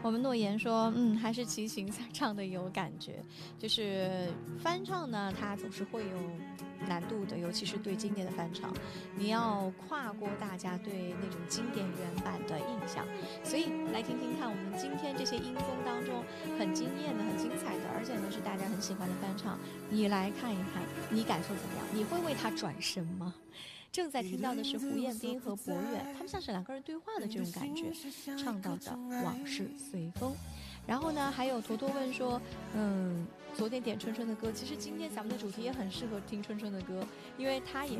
我们诺言说，还是齐秦唱的有感觉。就是翻唱呢，它总是会有难度的，尤其是对经典的翻唱，你要跨过大家对那种经典原版的印象。所以来听听看，我们今天这些音风当中很惊艳的、很精彩的，而且呢是大家很喜欢的翻唱，你来看一看，你感受怎么样？你会为他转身吗？正在听到的是胡彦斌和博远，他们像是两个人对话的这种感觉，唱到的往事随风。然后呢，还有坨坨问说，昨天点春春的歌，其实今天咱们的主题也很适合听春春的歌，因为他也